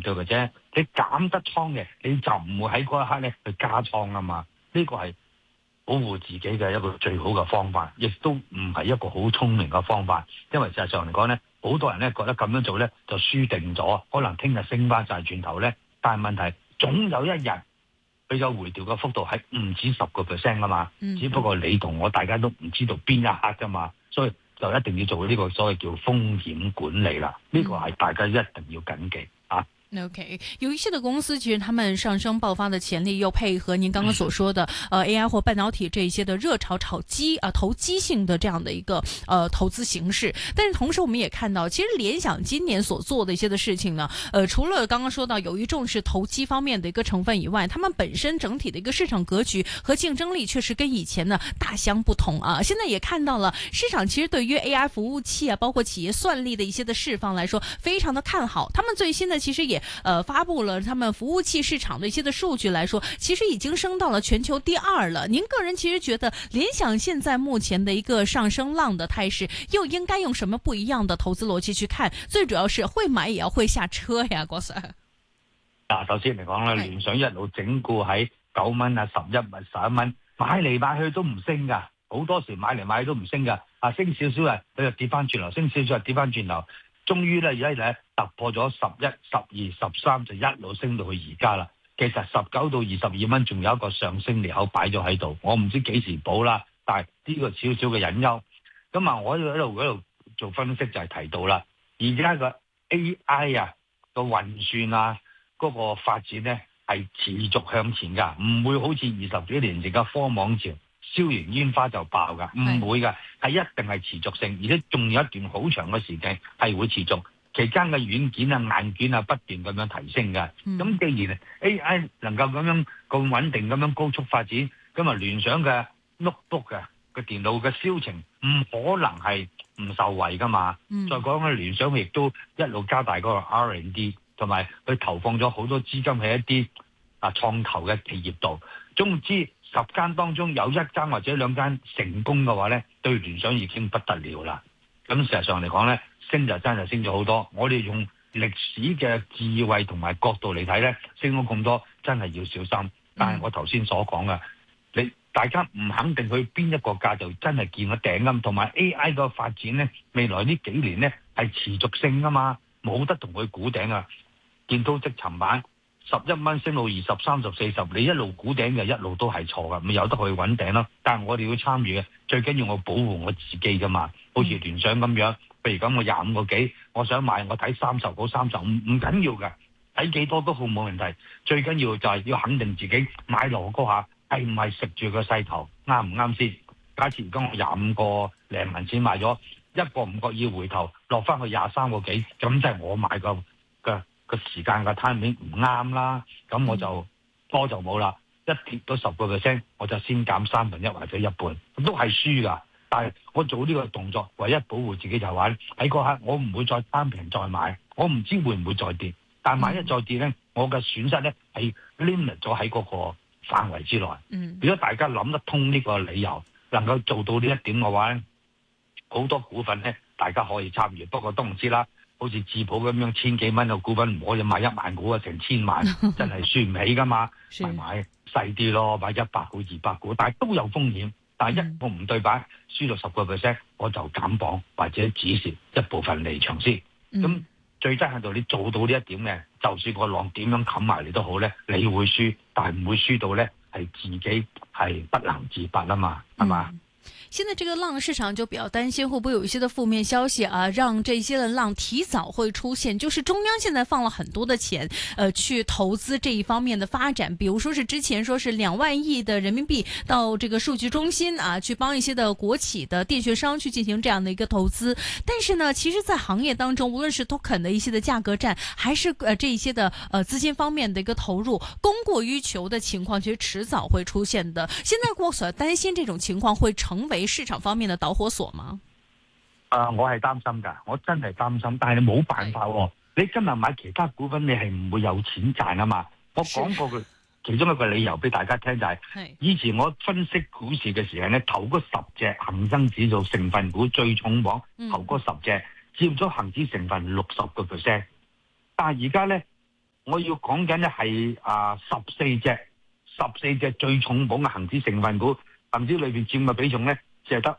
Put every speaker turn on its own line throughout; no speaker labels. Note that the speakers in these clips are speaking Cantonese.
對嘅啫。你減得倉嘅，你就唔會喺嗰一刻咧去加倉啊嘛。呢個係保護自己嘅一個最好嘅方法，亦都唔係一個好聰明嘅方法。因為實際上嚟講咧，好多人咧覺得咁樣做咧就輸定咗，可能聽日升翻晒轉頭咧。但係問題總有一日佢有回調嘅幅度係唔止10%噶嘛，只不過你同我大家都唔知道邊一刻噶嘛，所以就一定要做呢個所謂叫風險管理啦。呢個係大家一定要謹記啊。
OK， 有一些的公司其實他們上升爆發的潛力，又配合您剛剛所說的AI 或半導體這一些的熱炒投機性的這樣的一個投資形式。但是同時我們也看到，其實聯想今年所做的一些的事情呢，除了剛剛說到由於重視投機方面的一個成分以外，他們本身整體的一個市場格局和競爭力確實跟以前呢大相不同啊。現在也看到了市場其實對於 AI 服務器啊，包括企業算力的一些的釋放來說，非常的看好。他們最新的其實也發布了他們服務器市場的一些的數據來說，其實已經升到了全球第2了。您個人其實覺得聯想現在目前的一個上升浪的態勢，又應該用什麼不一樣的投資邏輯去看？最主要是會買也要會下車呀，郭 Sir。
首先嚟講咧，聯想一路整固喺9蚊啊、11蚊、11蚊，買嚟買去都唔升噶，好多時買嚟買去都唔升噶，升少少佢就跌翻轉頭，升少少跌翻轉頭。終於咧，而家突破咗11、12、13，就一路升到去而家啦。其實19到22蚊仲有一個上升裂口擺咗喺度，我唔知幾時補啦。但係呢個少少嘅隱憂。咁啊，我喺度做分析就係提到啦，而家個 AI 啊個運算啊嗰個發展咧係持續向前㗎，唔會好似20幾年前嘅科網潮。燒完煙花就爆㗎，唔會㗎，係一定係持續性，而且仲有一段好長嘅時間係會持續。期間嘅軟件啊、硬件啊不斷咁樣提升㗎。咁既然 AI 能夠咁樣咁穩定咁樣高速發展，咁啊聯想嘅 notebook 嘅個電腦嘅銷情唔可能係唔受惠㗎嘛。再講咧，聯想亦都一路加大嗰個 R&D， 同埋佢投放咗好多資金喺一啲創投嘅企業度。總之10間當中有1間或者2間成功嘅話咧，對聯想已經不得了啦。咁事實上嚟講咧，升就真係升咗好多。我哋用歷史嘅智慧同埋角度嚟睇咧，升咗咁多，真係要小心。但係我頭先所講嘅，大家唔肯定去邊一個價就真係見個頂咁。同埋 AI 個發展咧，未來呢幾年咧係持續性啊嘛，冇得同佢估頂啊。見到即尋晚11蚊升到20、30、40，你一路估頂就一路都係錯噶，咪有得去揾頂咯。但係我哋要參與嘅，最緊要我保護我自己噶嘛。好似聯想咁樣，譬如咁我25個幾，我想買，我睇30嗰35，唔緊要噶，睇幾多都好冇問題。最緊要就係要肯定自己買落嗰下係唔係食住個勢頭，啱唔啱先？假設而家我25個零銀錢買咗，一個唔覺意回頭落翻去23個幾，咁即係我買個時間嘅 timing 唔啱啦，咁我就多就冇啦。一跌到10%，我就先減1/3或者一半，都係輸噶。但係我做呢個動作，唯一保護自己就係話喺嗰刻我唔會再貪平再買，我唔知會唔會再跌。但萬一再跌咧，我嘅損失咧係 limit 咗喺嗰個範圍之內。如果大家諗得通呢個理由，能夠做到呢一點嘅話咧，好多股份咧大家可以參與。不過都唔知啦。好似智保咁樣1000幾蚊嘅股份，唔可以買1萬股啊，成千萬，真係輸唔起噶嘛。咪買細啲咯，買100股、200股，但係都有風險。但係一個唔對版，輸到10%，我就減磅或者止蝕一部分離場先。咁最低限度你做到呢一點嘅，就算個浪點樣冚埋嚟都好咧，你會輸，但係唔會輸到咧係自己係不能自拔啊嘛，係嘛？
現在這個浪市場就比較擔心會不會有一些的負面消息啊，讓這些的浪提早會出現。就是中央現在放了很多的錢，去投資這一方面的發展。比如說是之前說是2萬億的人民幣到這個數據中心啊，去幫一些的國企的電訊商去進行這樣的一個投資。但是呢，其實在行業當中，無論是 token 的一些的價格戰，還是這一些的資金方面的一個投入，供過於求的情況，其實遲早會出現的。現在我所擔心這種情況會成為市場方面的導火索嗎？
我係擔心㗎，我真係擔心，但係你冇辦法喎。你今日買其他股份，你係唔會有錢賺啊嘛。我講過嘅其中一個理由俾大家聽就係，以前我分析股市嘅時間咧，頭嗰10隻恒生指數成分股最重磅，頭嗰10隻佔咗恒指成分60%。但係而家咧， 我要講緊咧係14隻最重磅嘅恒指成分股，恒指裏邊佔嘅比重咧只係得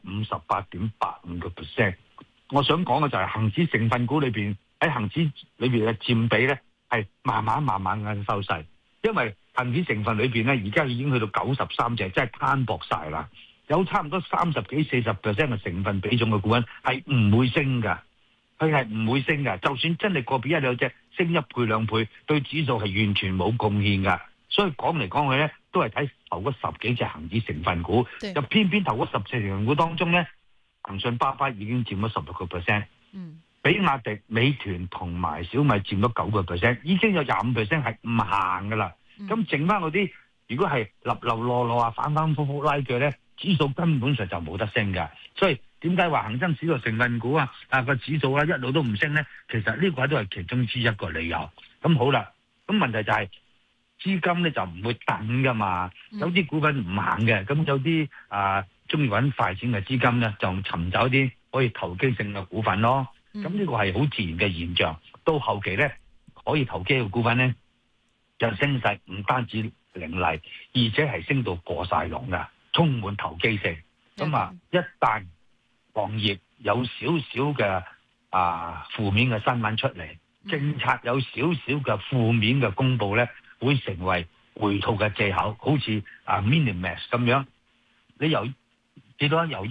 58.85%。我想講嘅就係恒指成分股裏邊喺恒指裏邊嘅佔比咧係慢慢嘅收細，因為恒指成分裏邊咧而家已經去到93隻，即係攤薄晒啦。有差唔多30幾40% 嘅成分比重嘅股份係唔會升㗎，佢係唔會升㗎。就算真係個別一兩隻升1倍2倍，對指數係完全冇貢獻㗎。所以講嚟講去咧，都係睇頭嗰10幾隻恒指成分股，就偏偏頭嗰10隻成分股當中咧，騰訊、巴巴已經佔咗16%，比亞迪、美團同埋小米佔咗9%，已經有25% 係唔行㗎啦。咁剩翻嗰啲，如果係立立落落啊，反反覆覆拉鋸咧，指數根本上就冇得升㗎。所以點解話恒生指數成分股個指數一路都唔升咧？其實呢個都係其中之一個理由。咁好啦，咁問題就係資金咧就唔會等㗎嘛。有啲股份唔行嘅，咁有啲中意揾快錢嘅資金咧，就尋找啲可以投機性嘅股份咯。咁呢個係好自然嘅現象。到後期咧，可以投機嘅股份咧，就升勢唔單止凌厲，而且係升到過晒龍㗎，充滿投機性。咁一旦行業有少少嘅負面嘅新聞出嚟，政策有少少嘅負面嘅公佈咧，會成為回吐嘅藉口。好似Minimax 咁樣，你由幾多由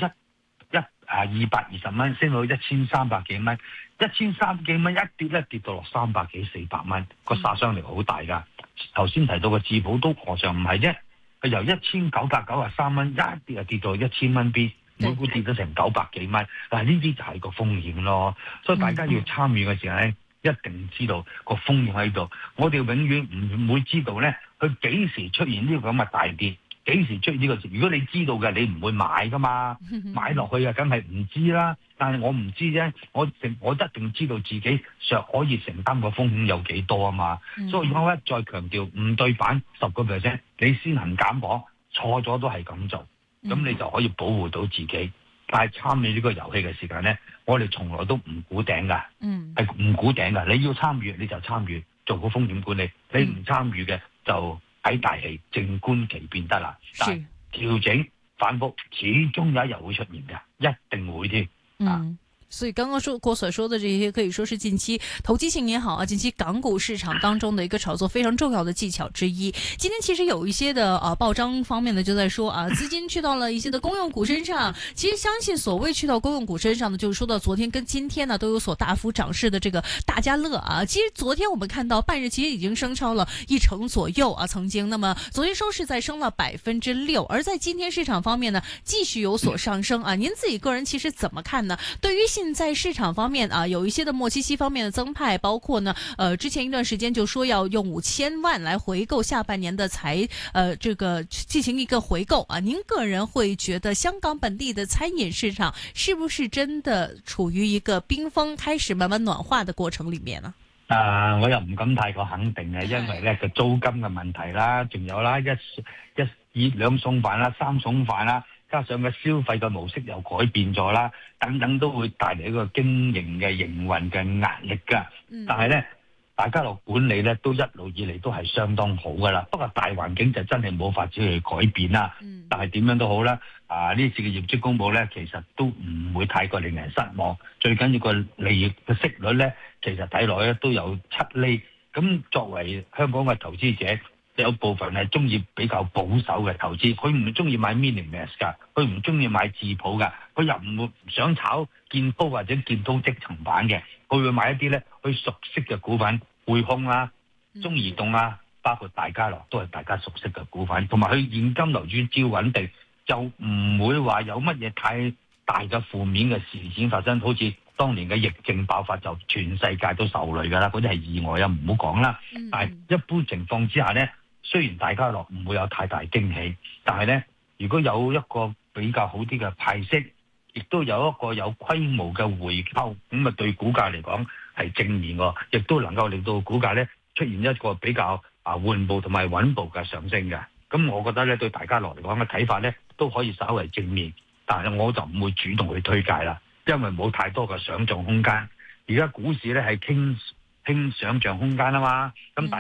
220蚊升到1300幾蚊，1300幾蚊一跌咧，跌到落300幾400蚊，個殺傷力好大㗎。頭先提到嘅智保都何嘗唔係啫？佢由1993蚊一跌就跌到1000蚊邊，每股跌咗成900幾蚊。嗱，呢啲就係個風險咯。所以大家要參與嘅時候咧，一定知道個風險喺度。我哋永遠唔會知道咧，佢幾時出現呢個咁嘅大跌。幾時出現呢個事？如果你知道嘅，你唔會買噶嘛，買落去梗係唔知啦。但係我唔知啫，我一定知道自己可以承擔個風險有幾多啊嘛。所以我一再強調，唔對版10%，你先行減磅，錯咗都係咁做，咁你就可以保護到自己。但係參與呢個遊戲嘅時間咧，我哋從來都唔估頂噶，係唔估頂噶。你要參與你就參與，做個風險管理；你唔參與嘅就睇大戲，靜觀其變得啦。但係調整反覆，始終有一日會出現嘅，一定會添。
所以剛剛郭所說的這些，可以說是近期投機性也好近期港股市場當中的一個炒作非常重要的技巧之一。今天其實有一些的報章方面呢，就在說資金去到了一些的公用股身上。其實相信所謂去到公用股身上呢，就是說到昨天跟今天呢都有所大幅漲勢的這個大家樂其實昨天我們看到半日其實已經升超了1%左右曾經。那麼昨天收市在升了6%，而在今天市場方面呢，繼續有所上升您自己個人其實怎麼看呢？對於現在市場方面有一些的莫西西方面的增派，包括呢之前一段時間就說要用5000萬來回購下半年的這個進行一個回購您個人會覺得香港本地的餐飲市場是不是真的處於一個冰封開始慢慢暖化的過程裏面呢？
我又唔敢太過肯定因為咧個租金嘅問題啦，仲有啦一熱兩餸飯啦、3餸飯啦。加上個消費嘅模式又改變咗啦，等等都會帶嚟一個經營嘅營運嘅壓力㗎。但係咧，大家樂管理咧都一路以嚟都係相當好㗎啦。不過大環境就真係冇法子去改變啦。但係點樣都好啦，呢次嘅業績公佈咧，其實都唔會太過令人失望。最緊要個利益嘅息率咧，其實睇落咧都有7厘。咁作為香港嘅投資者，有部分係中意比較保守嘅投資，佢唔中意買 Minimax 㗎，佢唔中意買智普㗎，佢又唔想炒建滔或者建滔積層板嘅，佢會買一啲咧佢熟悉嘅股份，匯控中移動包括大家樂都係大家熟悉嘅股份，同埋佢現金流轉照穩定，就唔會話有乜嘢太大嘅負面嘅事件發生，好似當年嘅疫症爆發就全世界都受累㗎啦，嗰啲係意外又唔好講啦。但係一般情況之下咧，雖然大家樂唔會有太大驚喜，但係咧，如果有一個比較好啲嘅派息，亦都有一個有規模嘅回購，咁對股價嚟講係正面喎，亦都能夠令到股價咧出現一個比較緩步同埋穩步嘅上升嘅。咁我覺得咧對大家樂嚟講嘅睇法咧都可以稍為正面，但係我就唔會主動去推介啦，因為冇太多嘅想像空間。而家股市咧係傾想像空間嘛，咁